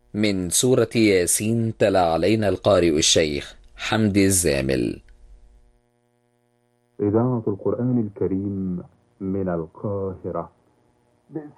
من سورة ياسين تلا علينا القارئ الشيخ حمدي الزامل. إذاعة القرآن الكريم من القاهرة.